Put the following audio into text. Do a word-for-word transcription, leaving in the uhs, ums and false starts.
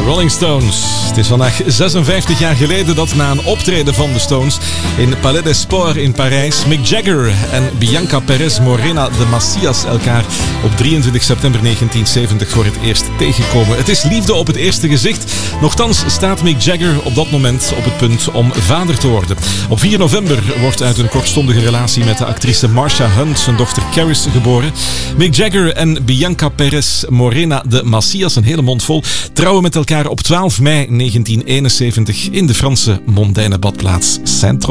Rolling Stones. Het is vandaag zesenvijftig jaar geleden dat na een optreden van de Stones in Palais des Sports in Parijs Mick Jagger en Bianca Perez Morena de Macias elkaar op drieëntwintig september negentien zeventig voor het eerst tegenkomen. Het is liefde op het eerste gezicht. Nochtans staat Mick Jagger op dat moment op het punt om vader te worden. Op vier november wordt uit een kortstondige relatie met de actrice Marsha Hunt zijn dochter Caris geboren. Mick Jagger en Bianca Perez Morena de Macias, een hele mond vol, trouwen met elkaar op twaalf mei negentien eenenzeventig in de Franse mondaine badplaats Saint-Tropez.